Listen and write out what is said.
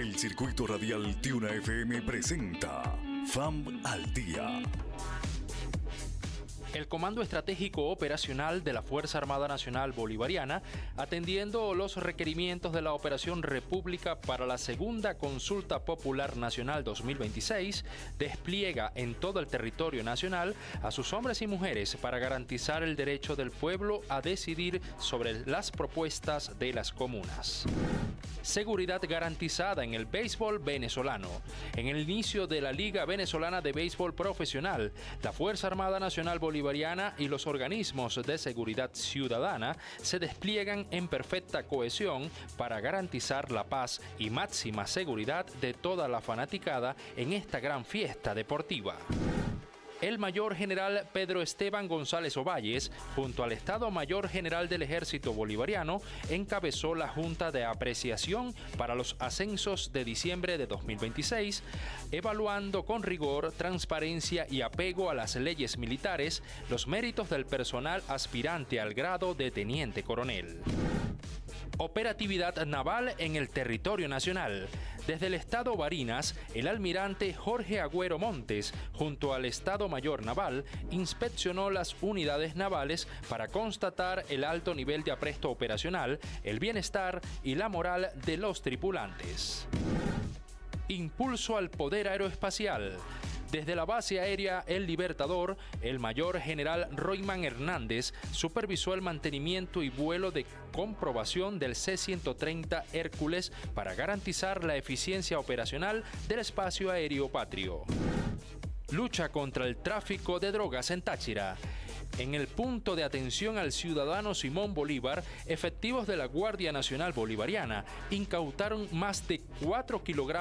El circuito radial Tiuna FM presenta FAM al Día. El Comando Estratégico Operacional de la Fuerza Armada Nacional Bolivariana, atendiendo los requerimientos de la Operación República para la Segunda Consulta Popular Nacional 2026, despliega en todo el territorio nacional a sus hombres y mujeres para garantizar el derecho del pueblo a decidir sobre las propuestas de las comunas. Seguridad garantizada en el béisbol venezolano. En el inicio de la Liga Venezolana de Béisbol Profesional, la Fuerza Armada Nacional Bolivariana y los organismos de seguridad ciudadana se despliegan en perfecta cohesión para garantizar la paz y máxima seguridad de toda la fanaticada en esta gran fiesta deportiva. El Mayor General Pedro Esteban González Ovalles, junto al Estado Mayor General del Ejército Bolivariano, encabezó la Junta de Apreciación para los ascensos de diciembre de 2026, evaluando con rigor, transparencia y apego a las leyes militares los méritos del personal aspirante al grado de teniente coronel. Operatividad naval en el territorio nacional. Desde el Estado Barinas, el almirante Jorge Agüero Montes, junto al Estado Mayor Naval, inspeccionó las unidades navales para constatar el alto nivel de apresto operacional, el bienestar y la moral de los tripulantes. Impulso al poder aeroespacial. Desde la base aérea El Libertador, el mayor general Royman Hernández supervisó el mantenimiento y vuelo de comprobación del C-130 Hércules para garantizar la eficiencia operacional del espacio aéreo patrio. Lucha contra el tráfico de drogas en Táchira. En el punto de atención al ciudadano Simón Bolívar, efectivos de la Guardia Nacional Bolivariana incautaron más de 4 kilogramos